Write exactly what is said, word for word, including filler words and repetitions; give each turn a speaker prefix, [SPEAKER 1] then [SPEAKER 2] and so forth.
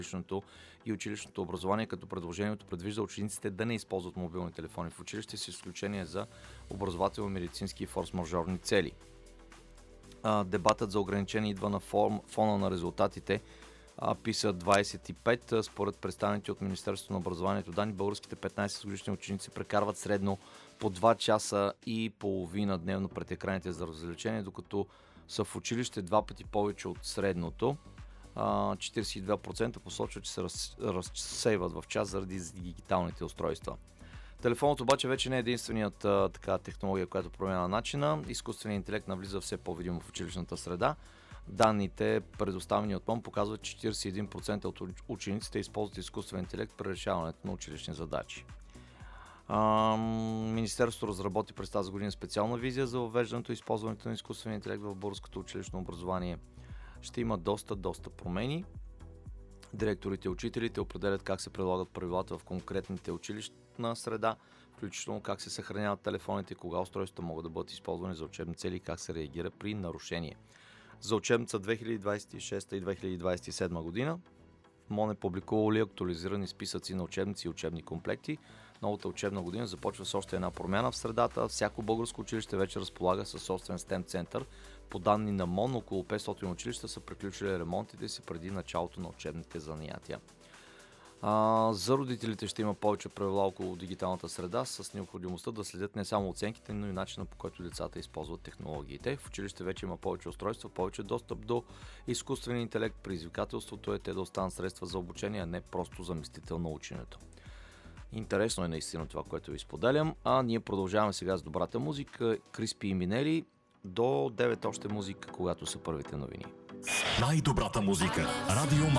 [SPEAKER 1] училищното и училищното образование, като предложението предвижда учениците да не използват мобилни телефони в училище с изключение за образователно-медицински и форс-мажорни цели. А, дебатът за ограничение идва на форм, фона на резултатите ПИСА двайсет и пет. Според представените от Министерството на образованието данни, българските петнайсет-годишни ученици прекарват средно по два часа и половина дневно пред екраните за развлечение, докато са в училище два пъти повече от средното. четирийсет и два процента посочват, че се раз, разсейват в час заради дигиталните устройства. Телефонът обаче вече не е единственият а, така, технология, която променя начина. Изкуственият интелект навлиза все по-видимо в училищната среда. Данните, предоставени от МОН, показват, че четирийсет и един процента от учениците използват изкуствен интелект при решаването на училищни задачи. А, Министерството разработи през тази година специална визия за въвеждането и използването на изкуствен интелект в българското училищно образование. Ще има доста, доста промени. Директорите и учителите определят как се прилагат правилата в конкретните училищна среда, включително как се съхраняват телефоните, кога устройствата могат да бъдат използвани за учебни цели и как се реагира при нарушение. За учебница две хиляди двайсет и шеста и две хиляди двайсет и седма година МОН е публикувал ли актуализирани списъци на учебници и учебни комплекти. Новата учебна година започва с още една промяна в средата. Всяко българско училище вече разполага със собствен STEM център. По данни на МОН, около петстотин училища са приключили ремонтите си преди началото на учебните занятия. А, за родителите ще има повече правила около дигиталната среда с необходимостта да следят не само оценките, но и начина, по който децата използват технологиите. В училище вече има повече устройства, повече достъп до изкуствения интелект. Предизвикателството е те да останат средства за обучение, а не просто заместител на ученето. Интересно е наистина това, което ви споделям, а ние продължаваме сега с добрата музика. Криспи и Минели. До девет още музика, когато са първите новини.
[SPEAKER 2] Най-добрата музика. Радио